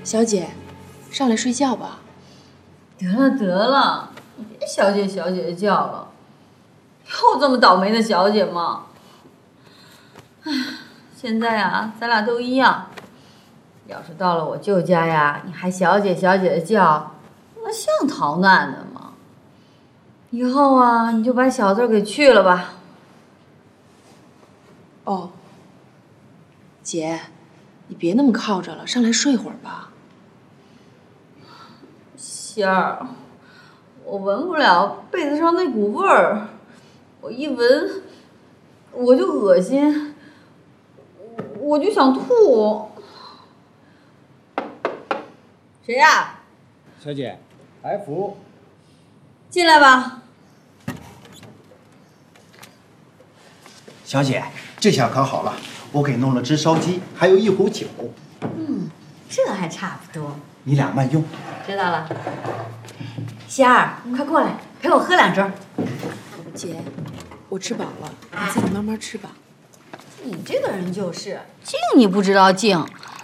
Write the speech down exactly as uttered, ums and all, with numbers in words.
小姐，上来睡觉吧。 得了得了，你别小姐小姐的叫了，有这么倒霉的小姐吗？唉，现在啊，咱俩都一样。要是到了我舅家呀，你还小姐小姐的叫，那像逃难的吗？以后啊，你就把小字给去了吧。 哦，姐，你别那么靠着了，上来睡会儿吧。 仙儿，我闻不了被子上那股味儿，我一闻我就恶心，我就想吐。谁呀？ 小姐，来福。 进来吧。 小姐，这下可好了，我给弄了只烧鸡，还有一壶酒。 嗯，这还差不多。 你俩慢用。 知道了。仙儿，快过来陪我喝两盅。 姐，我吃饱了，你自己慢慢吃吧。 你这个人就是敬你不知道敬，